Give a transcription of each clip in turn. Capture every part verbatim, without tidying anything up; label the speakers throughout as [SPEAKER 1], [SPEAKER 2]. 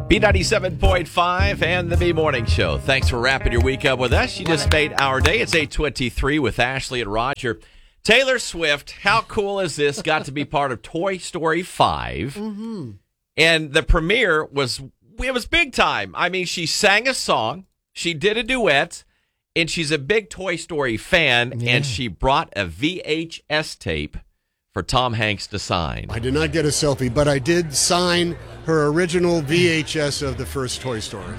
[SPEAKER 1] B ninety-seven point five and the B Morning Show. Thanks for wrapping your week up with us. You just made our day. It's eight twenty-three with Ashley and Roger. Taylor Swift, how cool is this? Got to be part of Toy Story five. Mm-hmm. And the premiere was, it was big time. I mean, she sang a song, she did a duet, and she's a big Toy Story fan, yeah. and she brought a V H S tape for Tom Hanks to sign.
[SPEAKER 2] I did not get a selfie, but I did sign her original V H S of the first Toy Story.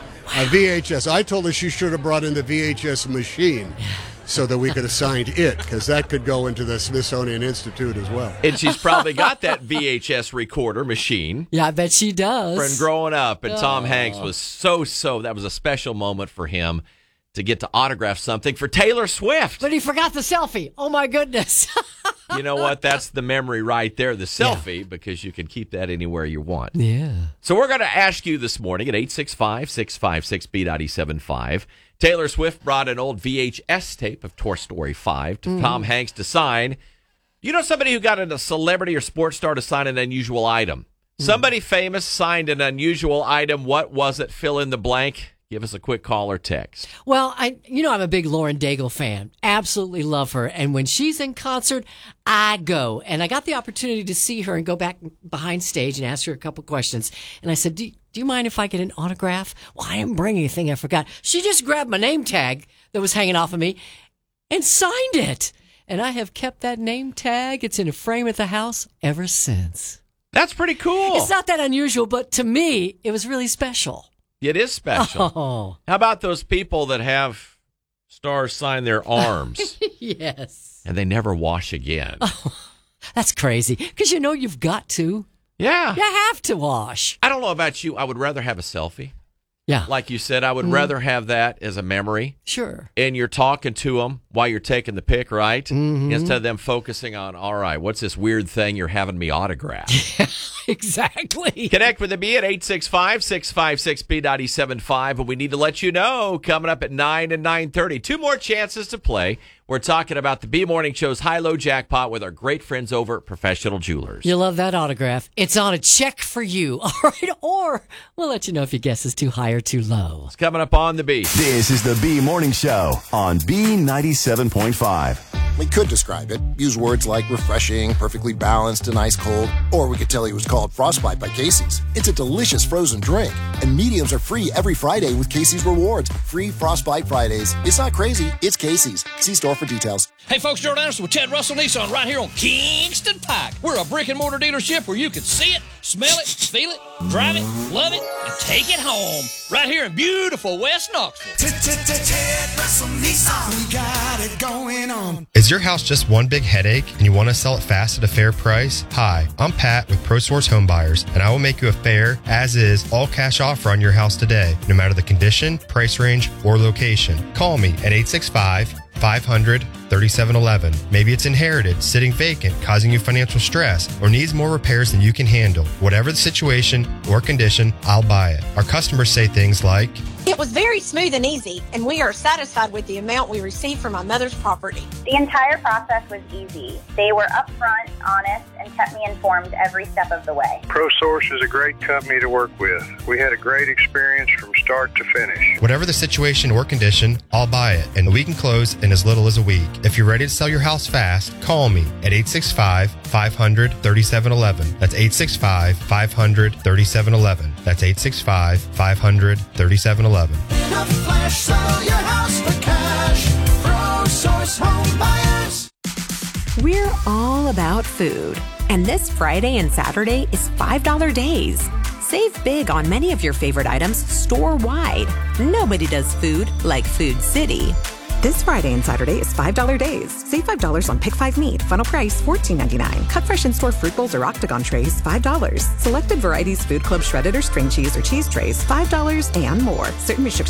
[SPEAKER 2] A V H S. I told her she should have brought in the V H S machine so that we could have signed it, because that could go into the Smithsonian Institute as well.
[SPEAKER 1] And she's probably got that V H S recorder machine.
[SPEAKER 3] Yeah, I bet she does.
[SPEAKER 1] From growing up. And
[SPEAKER 3] oh.
[SPEAKER 1] Tom Hanks was so, so, that was a special moment for him to get to autograph something for Taylor Swift.
[SPEAKER 3] But he forgot the selfie. Oh, my goodness.
[SPEAKER 1] You know what? That's the memory right there, the selfie, yeah. because you can keep that anywhere you want.
[SPEAKER 3] Yeah.
[SPEAKER 1] So we're going to ask you this morning at eight six five, six five six, B nine seven five. Taylor Swift brought an old V H S tape of Toy Story five to mm. Tom Hanks to sign. You know somebody who got a celebrity or sports star to sign an unusual item? Mm. Somebody famous signed an unusual item. What was it? Fill in the blank. Give us a quick call or text.
[SPEAKER 3] Well, I, you know, I'm a big Lauren Daigle fan. Absolutely love her. And when she's in concert, I go. And I got the opportunity to see her and go back behind stage and ask her a couple questions. And I said, do, do you mind if I get an autograph? Well, I didn't bring anything. I forgot. She just grabbed my name tag that was hanging off of me and signed it. And I have kept that name tag. It's in a frame at the house ever since.
[SPEAKER 1] That's pretty cool.
[SPEAKER 3] It's not that unusual, but to me, it was really special.
[SPEAKER 1] It is special.
[SPEAKER 3] Oh.
[SPEAKER 1] How about those people that have stars sign their arms?
[SPEAKER 3] Yes.
[SPEAKER 1] And they never wash again.
[SPEAKER 3] Oh, that's crazy. Because you know you've got to.
[SPEAKER 1] Yeah.
[SPEAKER 3] You have to wash.
[SPEAKER 1] I don't know about you. I would rather have a selfie.
[SPEAKER 3] Yeah.
[SPEAKER 1] Like you said, I would mm. rather have that as a memory.
[SPEAKER 3] Sure.
[SPEAKER 1] And you're talking to them while you're taking the pic, right?
[SPEAKER 3] Mm-hmm.
[SPEAKER 1] Instead of them focusing on, all right, what's this weird thing you're having me autograph?
[SPEAKER 3] Yeah, exactly.
[SPEAKER 1] Connect with me at eight six five, six five six, B nine seven five. And we need to let you know, coming up at nine and nine thirty, two more chances to play. We're talking about the B Morning Show's high-low jackpot with our great friends over at Professional Jewelers.
[SPEAKER 3] You love that autograph. It's on a check for you, all right? Or we'll let you know if your guess is too high or too low.
[SPEAKER 1] It's coming up on the B.
[SPEAKER 4] This is the B Morning Show on B ninety-seven point five.
[SPEAKER 5] We could describe it, use words like refreshing, perfectly balanced, and ice cold, or we could tell you it was called Frostbite by Casey's. It's a delicious frozen drink, and mediums are free every Friday with Casey's Rewards. Free Frostbite Fridays. It's not crazy, it's Casey's. See store for details.
[SPEAKER 6] Hey folks, Gerald Anderson with Ted Russell Nissan right here on Kingston Pike. We're a brick and mortar dealership where you can see it, smell it, feel it, drive it, love it, and take it home. Right here in beautiful West Knoxville.
[SPEAKER 7] Ted Russell Nissan, we got it going on.
[SPEAKER 8] Is your house just one big headache and you want to sell it fast at a fair price? Hi, I'm Pat with ProSource Home Buyers, and I will make you a fair, as-is, all-cash offer on your house today, no matter the condition, price range, or location. Call me at eight six five, five hundred, thirty-seven eleven. Maybe it's inherited, sitting vacant, causing you financial stress, or needs more repairs than you can handle. Whatever the situation or condition, I'll buy it. Our customers say things like,
[SPEAKER 9] "It was very smooth and easy, and we are satisfied with the amount we received from my mother's property."
[SPEAKER 10] The entire process was easy. They were upfront, honest, and kept me informed every step of the way.
[SPEAKER 11] ProSource is a great company to work with. We had a great experience from start to finish.
[SPEAKER 8] Whatever the situation or condition, I'll buy it, and we can close in as little as a week. If you're ready to sell your house fast, call me at eight six five, five hundred, thirty-seven eleven. That's eight six five, five hundred, thirty-seven eleven. That's eight six five, five hundred, thirty-seven eleven.
[SPEAKER 7] In a flash, sell your house for cash. ProSource Home Buyers.
[SPEAKER 12] We're all about food, and this Friday and Saturday is five dollar days. Save big on many of your favorite items store-wide. Nobody does food like Food City.
[SPEAKER 13] This Friday and Saturday is five dollar days. Save five dollars on Pick five meat. Final price fourteen ninety-nine. Cut fresh in-store fruit bowls or octagon trays, five dollars. Selected varieties Food Club shredded or string cheese or cheese trays, five dollars and more. Certain restrictions